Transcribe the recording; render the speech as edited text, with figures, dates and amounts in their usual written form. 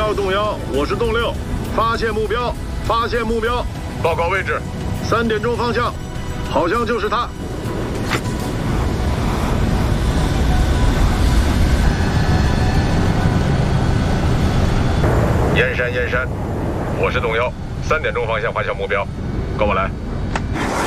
要动摇，我是动六，发现目标，发现目标， 报告位置 ，3点钟方向，好像就是他。 燕山，燕山，我是动幺，3点钟方向画下目标，跟我来。